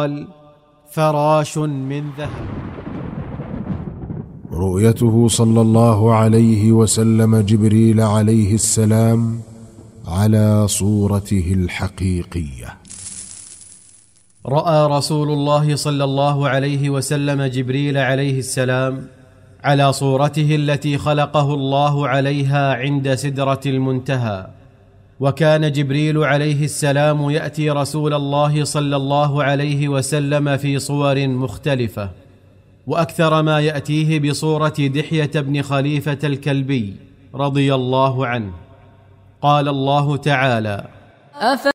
فراش من ذهب. رؤيته صلى الله عليه وسلم جبريل عليه السلام على صورته الحقيقية. رأى رسول الله صلى الله عليه وسلم جبريل عليه السلام على صورته التي خلقه الله عليها عند سدرة المنتهى. وكان جبريل عليه السلام يأتي رسول الله صلى الله عليه وسلم في صور مختلفة، وأكثر ما يأتيه بصورة دحية بن خليفة الكلبي رضي الله عنه. قال الله تعالى: